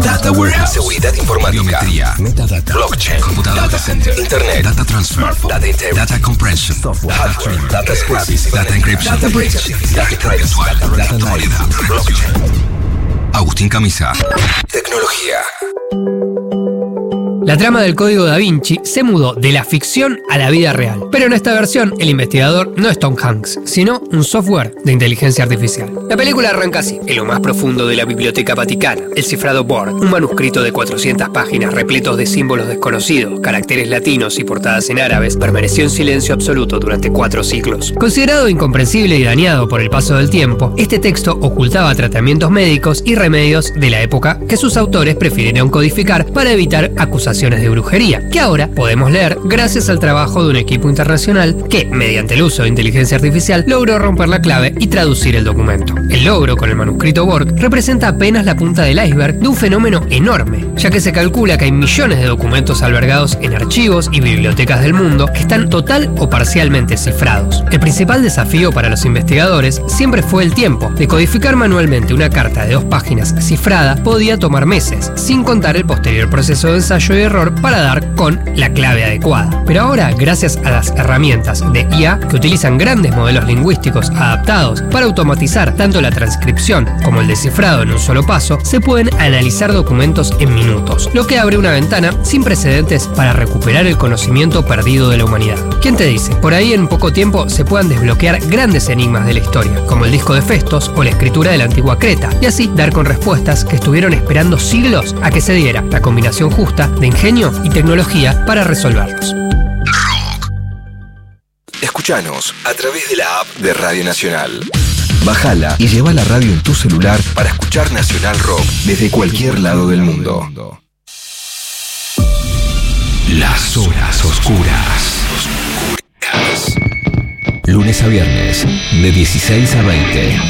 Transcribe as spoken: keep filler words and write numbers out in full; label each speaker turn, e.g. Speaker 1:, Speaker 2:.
Speaker 1: Data Warehouse, seguridad informática, biometría, metadata, blockchain, computadora, data center, internet, data transfer, data integration, data compression, software, hardware, data scrapping, data encryption, data bridge, data privacy, data analysis, blockchain. Agustín Camisa. Tecnología.
Speaker 2: La trama del Código Da Vinci se mudó de la ficción a la vida real. Pero en esta versión, el investigador no es Tom Hanks, sino un software de inteligencia artificial. La película arranca así. En lo más profundo de la Biblioteca Vaticana, el cifrado Borg, un manuscrito de cuatrocientas páginas repletos de símbolos desconocidos, caracteres latinos y portadas en árabes, permaneció en silencio absoluto durante cuatro siglos. Considerado incomprensible y dañado por el paso del tiempo, este texto ocultaba tratamientos médicos y remedios de la época que sus autores prefirieron codificar para evitar acusaciones de brujería, que ahora podemos leer gracias al trabajo de un equipo internacional que, mediante el uso de inteligencia artificial, logró romper la clave y traducir el documento. El logro con el manuscrito Borg representa apenas la punta del iceberg de un fenómeno enorme, ya que se calcula que hay millones de documentos albergados en archivos y bibliotecas del mundo que están total o parcialmente cifrados. El principal desafío para los investigadores siempre fue el tiempo. De codificar manualmente una carta de dos páginas cifrada podía tomar meses, sin contar el posterior proceso de ensayo y error para dar con la clave adecuada. Pero ahora, gracias a las herramientas de I A que utilizan grandes modelos lingüísticos adaptados para automatizar tanto la transcripción como el descifrado en un solo paso, se pueden analizar documentos en minutos, lo que abre una ventana sin precedentes para recuperar el conocimiento perdido de la humanidad. ¿Quién te dice? Por ahí en poco tiempo se puedan desbloquear grandes enigmas de la historia, como el disco de Festos o la escritura de la antigua Creta, y así dar con respuestas que estuvieron esperando siglos a que se diera la combinación justa de ingenio y tecnología para resolverlos.
Speaker 1: Escuchanos a través de la app de Radio Nacional. Bájala y lleva la radio en tu celular para escuchar Nacional Rock desde cualquier lado del mundo. Las horas oscuras. Lunes a viernes, de dieciséis a veinte.